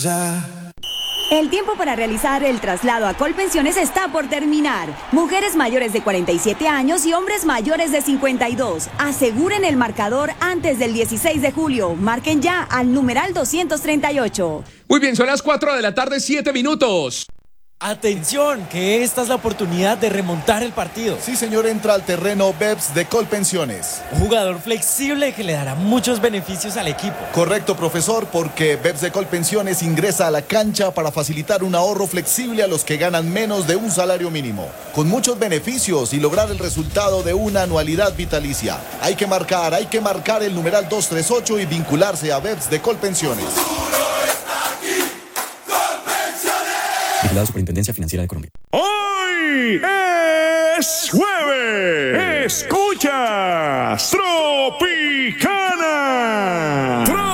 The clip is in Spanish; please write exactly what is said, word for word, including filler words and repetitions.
El tiempo para realizar el traslado a Colpensiones está por terminar. Mujeres mayores de cuarenta y siete años y hombres mayores de cincuenta y dos. Aseguren el marcador antes del dieciséis de julio. Marquen ya al numeral doscientos treinta y ocho. Muy bien, son las cuatro de la tarde, siete minutos. Atención, que esta es la oportunidad de remontar el partido. Sí, señor, entra al terreno Beps de Colpensiones. Un jugador flexible que le dará muchos beneficios al equipo. Correcto, profesor, porque Beps de Colpensiones ingresa a la cancha para facilitar un ahorro flexible a los que ganan menos de un salario mínimo, con muchos beneficios y lograr el resultado de una anualidad vitalicia. Hay que marcar, hay que marcar el numeral doscientos treinta y ocho y vincularse a Beps de Colpensiones. La Superintendencia Financiera de Colombia. Hoy es jueves. Escuchas Tropicana.